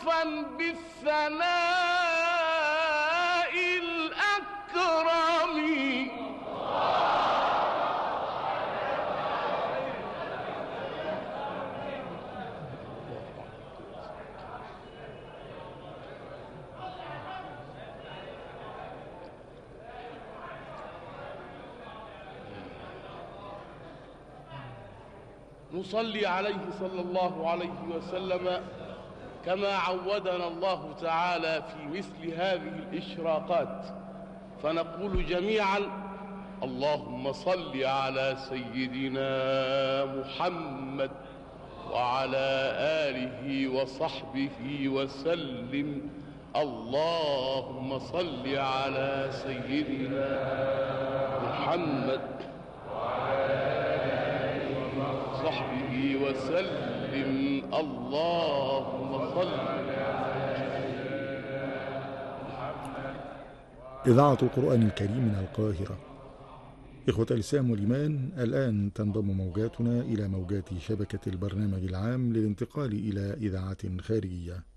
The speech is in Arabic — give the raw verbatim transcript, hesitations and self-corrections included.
وصفا بالثناء الأكرم. نصلي عليه صلى الله عليه وسلم كما عودنا الله تعالى في مثل هذه الإشراقات، فنقول جميعا: اللهم صل على سيدنا محمد وعلى آله وصحبه وسلم. اللهم صل على سيدنا محمد وصحبه وسلم. اللهم صل إذاعة القرآن الكريم من القاهرة. إخوة الإسلام والإيمان، الآن تنضم موجاتنا إلى موجات شبكة البرنامج العام للانتقال إلى إذاعات خارجية.